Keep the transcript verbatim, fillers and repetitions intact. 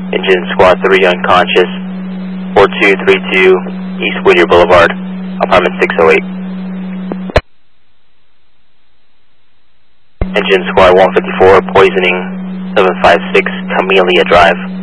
Engine Squad three unconscious, four two three two East Whittier Boulevard, apartment six oh eight. Engine Squad one fifty-four, poisoning seven five six Camellia Drive.